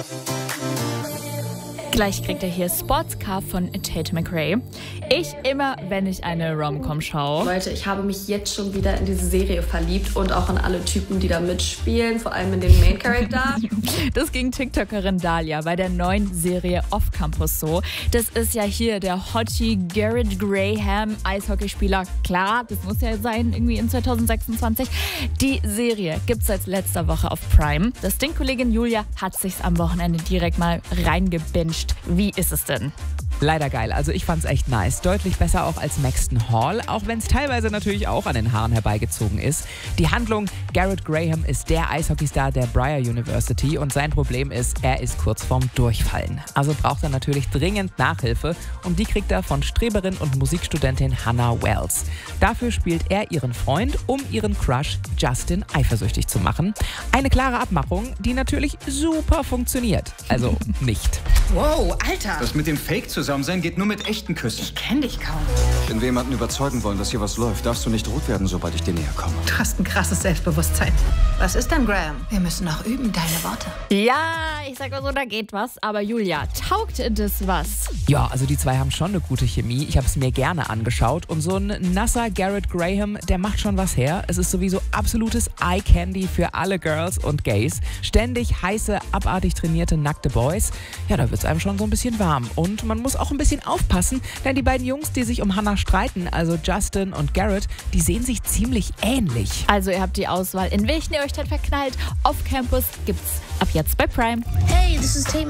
Gleich kriegt er hier Sportscar von Tate McRae. Ich immer, wenn ich eine Rom-Com schaue. Leute, ich habe mich jetzt schon wieder in diese Serie verliebt und auch in alle Typen, die da mitspielen, vor allem in den Main-Character. Das ging TikTokerin Dahlia bei der neuen Serie Off Campus so. Das ist ja hier der Hottie Garrett Graham, Eishockeyspieler. Klar, das muss ja sein, irgendwie in 2026. Die Serie gibt's seit letzter Woche auf Prime. Das Ding-Kollegin Julia hat sich's am Wochenende direkt mal reingebinged. Wie ist es denn? Leider geil. Also ich fand's echt nice. Deutlich besser auch als Maxton Hall, auch wenn es teilweise natürlich auch an den Haaren herbeigezogen ist. Die Handlung: Garrett Graham ist der Eishockeystar der Breyer University und sein Problem ist, er ist kurz vorm Durchfallen. Also braucht er natürlich dringend Nachhilfe und die kriegt er von Streberin und Musikstudentin Hannah Wells. Dafür spielt er ihren Freund, um ihren Crush Justin eifersüchtig zu machen. Eine klare Abmachung, die natürlich super funktioniert. Also nicht. Wow, Alter! Das mit dem Fake Zusammensein geht nur mit echten Küssen. Ich kenn dich kaum. Wenn wir jemanden überzeugen wollen, dass hier was läuft, darfst du nicht rot werden, sobald ich dir näher komme. Du hast ein krasses Selbstbewusstsein. Was ist denn, Graham? Wir müssen noch üben, deine Worte. Ja, ich sag mal so, da geht was. Aber Julia, taugt das was? Ja, also die zwei haben schon eine gute Chemie. Ich habe es mir gerne angeschaut. Und so ein nasser Garrett Graham, der macht schon was her. Es ist sowieso absolutes Eye-Candy für alle Girls und Gays. Ständig heiße, abartig trainierte, nackte Boys. Ja, da wird's einem schon so ein bisschen warm. Und man muss auch ein bisschen aufpassen, denn die beiden Jungs, die sich um Hannah streiten, also Justin und Garrett, die sehen sich ziemlich ähnlich. Also ihr habt die Auswahl, in welchen ihr euch dann verknallt. Off Campus gibt's ab jetzt bei Prime. Hey, this is Tate